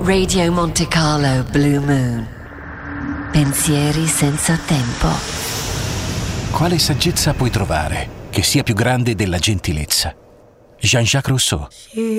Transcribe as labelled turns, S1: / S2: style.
S1: Radio Monte Carlo Blue Moon. Pensieri senza tempo.
S2: Quale saggezza puoi trovare che sia più grande della gentilezza? Jean-Jacques Rousseau.